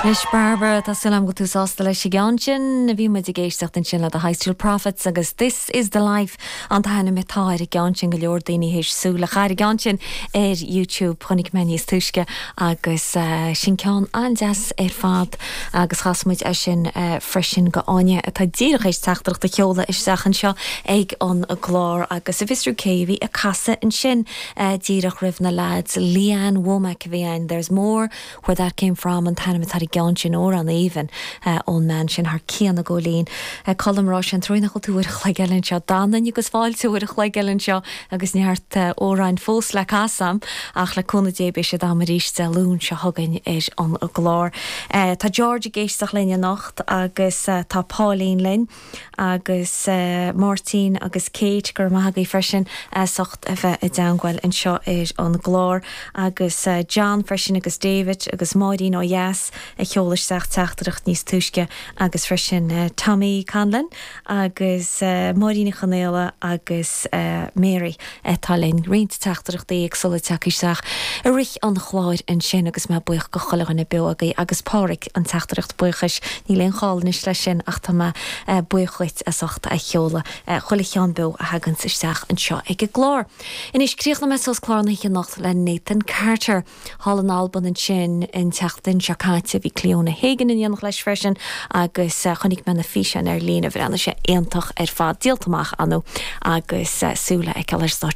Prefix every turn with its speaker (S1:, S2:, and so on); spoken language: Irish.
S1: Leis Barbara Tásúlam go tú sásta leis Gceantin, bhí muid géisteach in sin le a High Street Prophets agus This is the Life an tahanana metáir i Gceantin go leor daoine hééis súla chair Gceantin YouTube chunig meníos tuisce agus sin ceann andeas fad agus chasmuid sin freisin go aine atá díreach éis teachtarach de cheola is sechan seo ag an glár agus a visrú céhí a casa in sin díreach rih na lads Leanne Womack bhíin. There's more where that came from an tahanana metáir Gceantin ó an even ón man sin haar cían a golín colm rá sin troinach go túir chleigelen seo danan agus fáil túir chleigelen seo agus neart óráin fós le casam ach le conna débé sé dá mar ríiste lún se hagan an glár. Tá George géisteach lenne nacht agus tá Pauline linn agus Martin agus Kate gur maithagaí freisin socht a bheith i danghail an seo an glár agus John freisin agus David agus Maudine ó Yes cheolis teachtarach níos tuisce agus freisin Tommy Conlon agus Maudine Chanéla agus Mary talinn riint teachtarach dé ag sulla teachíseach a rich an chláir an sin agus me buich go chola na beagaí agus páric an teachtarach buchas ní len chálanis lei sin ach tá buchuit a sochta a cheola chola chean be a hagan isteach an seo ag glár. Inis críoch na mesos chlárna hi nacht le Nathan Carter hall an Alban an sin in teachtain Seacáte bhí Cleona Hagan in dhéanach leis freisin agus chonig me na físe an lína bhar anna sé éantach fad díaltamach anú agus súla ag